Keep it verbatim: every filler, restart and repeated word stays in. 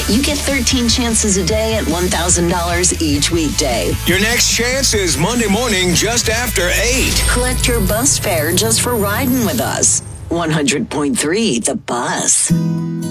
You get thirteen chances a day at one thousand dollars each weekday. Your next chance is Monday morning just after eight. Collect your bus fare just for riding with us. one hundred point three The Bus.